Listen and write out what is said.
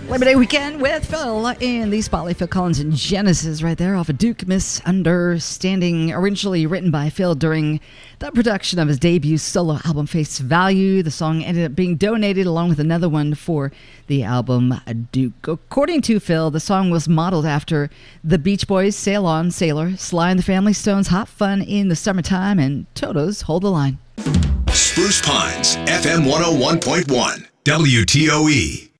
Labor Day weekend with Phil in the Spotlight. Phil Collins and Genesis right there off of Duke Misunderstanding, originally written by Phil during the production of his debut solo album Face Value. The song ended up being donated along with another one for the album Duke. According to Phil, the song was modeled after the Beach Boys' Sail On Sailor, Sly and the Family Stone's Hot Fun in the Summertime, and Toto's Hold the Line. Spruce Pines, FM 101.1, WTOE.